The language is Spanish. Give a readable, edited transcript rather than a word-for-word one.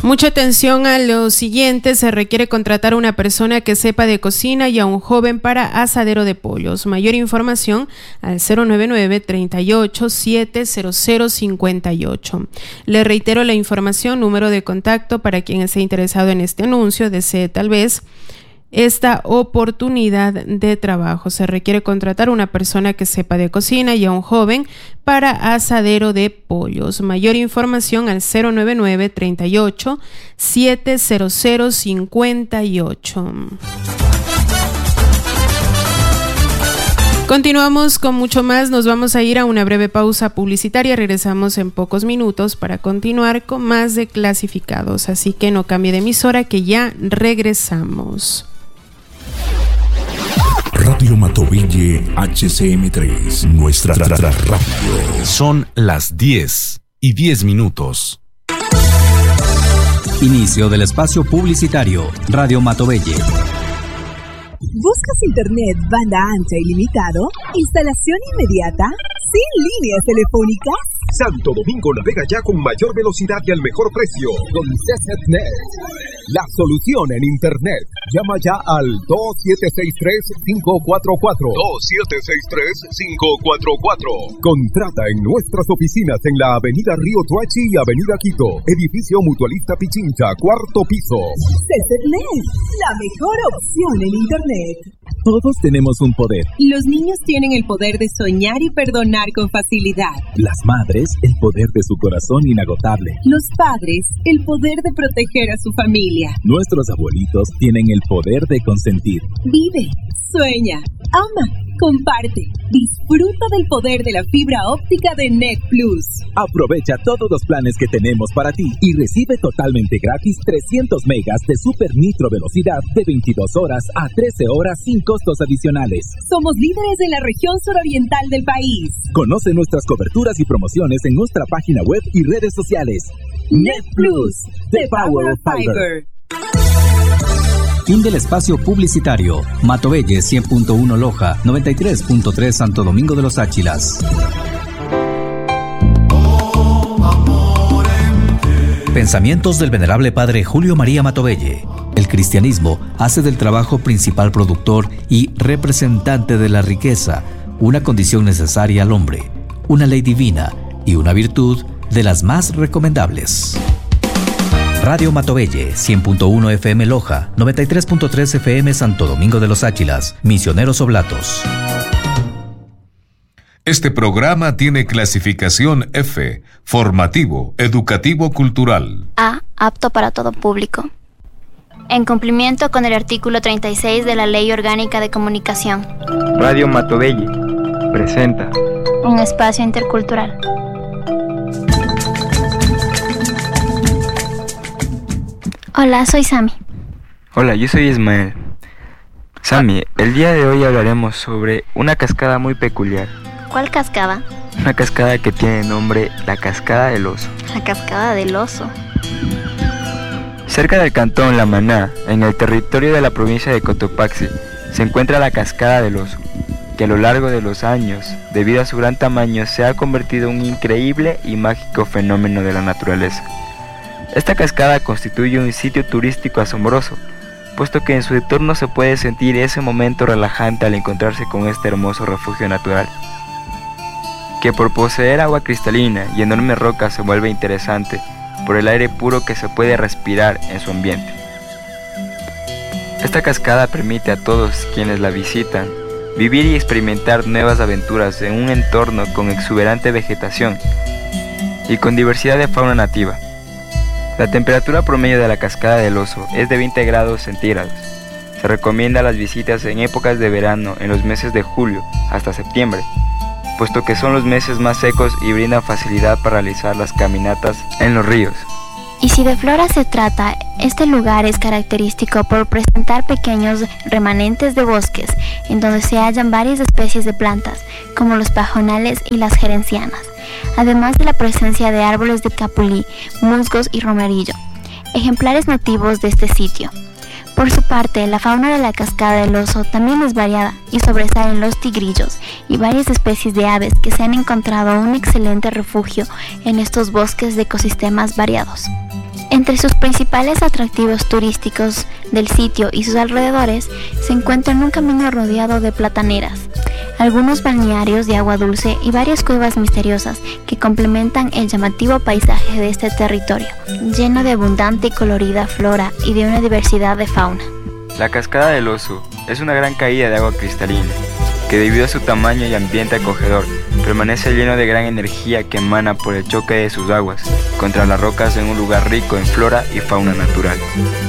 Mucha atención a lo siguiente: se requiere contratar a una persona que sepa de cocina y a un joven para asadero de pollos. Mayor información al 099-38-70058. Le reitero la información, número de contacto para quien esté interesado en este anuncio, desee tal vez esta oportunidad de trabajo. Se requiere contratar a una persona que sepa de cocina y a un joven para asadero de pollos. Mayor información al 099-38-70058. Continuamos con mucho más. Nos vamos a ir a una breve pausa publicitaria. Regresamos en pocos minutos para continuar con más de Clasificados. Así que no cambie de emisora, que ya regresamos. Radio Matoville HCM3, nuestra radio. Son las 10:10. Inicio del espacio publicitario. Radio Matoville. ¿Buscas internet banda ancha ilimitado? ¿Instalación inmediata? ¿Sin líneas telefónicas? Santo Domingo navega ya con mayor velocidad y al mejor precio con CCNet. La solución en internet. Llama ya al 2763-544. 2763-544. Contrata en nuestras oficinas en la Avenida Río Tuachi y Avenida Quito. Edificio Mutualista Pichincha, 4º piso. CCNet, la mejor opción en internet. Todos tenemos un poder. Los niños tienen el poder de soñar y perdonar con facilidad. Las madres, el poder de su corazón inagotable. Los padres, el poder de proteger a su familia. Nuestros abuelitos tienen el poder de consentir. Vive, sueña, ama, comparte. Disfruta del poder de la fibra óptica de Net Plus. Aprovecha todos los planes que tenemos para ti y recibe totalmente gratis 300 megas de super nitro velocidad de 22 horas a 13 horas sin costos adicionales. Somos líderes en la región suroriental del país. Conoce nuestras coberturas y promociones en nuestra página web y redes sociales. Net Plus, the power of fiber. Fin del espacio publicitario. Matoville 100.1 Loja, 93.3 Santo Domingo de los Áchilas. Pensamientos del venerable padre Julio María Matoville. El cristianismo hace del trabajo principal productor y representante de la riqueza una condición necesaria al hombre, una ley divina y una virtud de las más recomendables. Radio Matoville, 100.1 FM Loja, 93.3 FM Santo Domingo de los Áchilas, Misioneros Oblatos. Este programa tiene clasificación F, formativo, educativo, cultural. A, apto para todo público. En cumplimiento con el artículo 36 de la Ley Orgánica de Comunicación. Radio Matoville presenta un espacio intercultural. Hola, soy Sammy. Hola, yo soy Ismael. Sammy, el día de hoy hablaremos sobre una cascada muy peculiar. ¿Cuál cascada? Una cascada que tiene nombre la Cascada del Oso. La Cascada del Oso. Cerca del cantón La Maná, en el territorio de la provincia de Cotopaxi, se encuentra la Cascada del Oso, que a lo largo de los años, debido a su gran tamaño, se ha convertido en un increíble y mágico fenómeno de la naturaleza. Esta cascada constituye un sitio turístico asombroso, puesto que en su entorno se puede sentir ese momento relajante al encontrarse con este hermoso refugio natural, que por poseer agua cristalina y enormes rocas se vuelve interesante por el aire puro que se puede respirar en su ambiente. Esta cascada permite a todos quienes la visitan vivir y experimentar nuevas aventuras en un entorno con exuberante vegetación y con diversidad de fauna nativa. La temperatura promedio de la Cascada del Oso es de 20 grados centígrados. Se recomienda las visitas en épocas de verano en los meses de julio hasta septiembre, puesto que son los meses más secos y brindan facilidad para realizar las caminatas en los ríos. Y si de flora se trata, este lugar es característico por presentar pequeños remanentes de bosques, en donde se hallan varias especies de plantas, como los pajonales y las gerencianas, además de la presencia de árboles de capulí, musgos y romerillo, ejemplares nativos de este sitio. Por su parte, la fauna de la Cascada del Oso también es variada y sobresalen los tigrillos y varias especies de aves que se han encontrado un excelente refugio en estos bosques de ecosistemas variados. Entre sus principales atractivos turísticos del sitio y sus alrededores se encuentran un camino rodeado de plataneras, algunos balnearios de agua dulce y varias cuevas misteriosas que complementan el llamativo paisaje de este territorio, lleno de abundante y colorida flora y de una diversidad de fauna. La Cascada del Oso es una gran caída de agua cristalina, que debido a su tamaño y ambiente acogedor, permanece lleno de gran energía que emana por el choque de sus aguas contra las rocas en un lugar rico en flora y fauna natural.